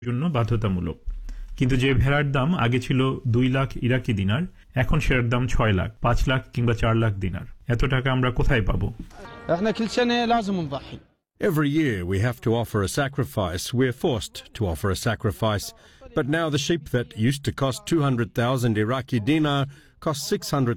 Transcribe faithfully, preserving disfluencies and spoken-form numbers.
জন্য বাধ্যতামূলক। কিন্তু যে ভেড়ার দাম আগে ছিল দুই লাখ ইরাকি দিনার, এখন সেটার দাম ছয় লাখ, পাঁচ লাখ কিংবা চার লাখ দিনার। এত টাকা আমরা কোথায় পাবো? Every year we have to offer a sacrifice. We're forced to offer a sacrifice. But now the sheep that used to cost two hundred thousand Iraqi dinar cost six hundred